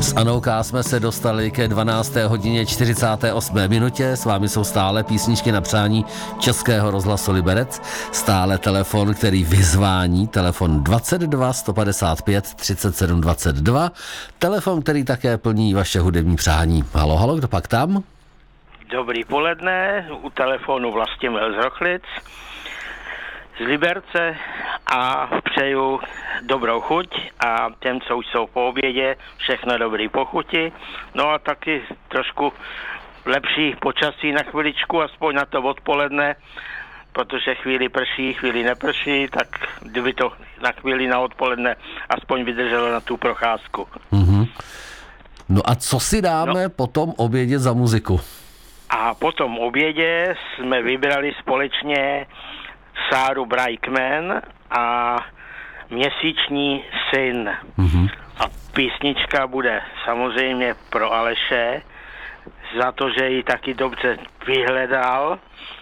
S Anouká jsme se dostali ke 12. hodině 48. minutě. S vámi jsou stále písničky na přání Českého rozhlasu Liberec. Stále telefon, který vyzvání, telefon 22 155 37 22. Telefon, který také plní vaše hudební přání. Halo, halo, kdo pak tam? Dobrý poledne, u telefonu Vlastimil z Rochlic, z Liberce a přeju dobrou chuť a těm, co už jsou po obědě, všechno dobrý pochuti. No a taky trošku lepší počasí na chviličku, aspoň na to odpoledne, protože chvíli prší, chvíli neprší, tak kdyby to na chvíli na odpoledne aspoň vydrželo na tu procházku. Mm-hmm. No a co si dáme potom obědě za muziku? A po tom obědě jsme vybrali společně Sáru Brightman a Měsíční syn. Mm-hmm. A písnička bude samozřejmě pro Aleše, za to, že ji taky dobře vyhledal.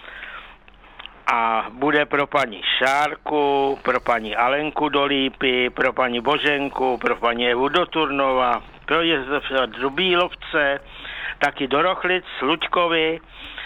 A bude pro paní Šárku, pro paní Alenku do Lípy, pro paní Boženku, pro paní Evu do Turnova, pro Josefa do Bílovce, taky do Rochlic, Luďkovi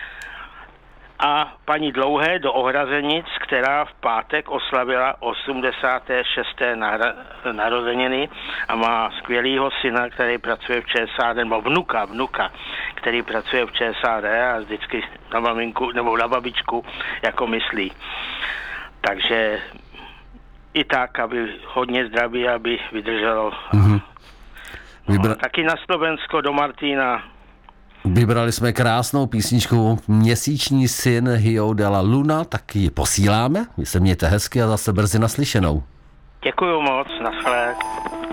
a paní Dlouhé do Ohrazenic, která v pátek oslavila 86. narozeniny a má skvělýho syna, který pracuje v ČSAD, nebo vnuka, který pracuje v ČSAD a vždycky na maminku nebo na babičku jako myslí. Takže i tak, aby hodně zdraví, aby vydrželo. Mm-hmm. Taky na Slovensko do Martina. Vybrali jsme krásnou písničku Měsíční syn Hio della Luna, tak ji posíláme. Vy se mějte hezky a zase brzy naslyšenou. Děkuju moc, naschle.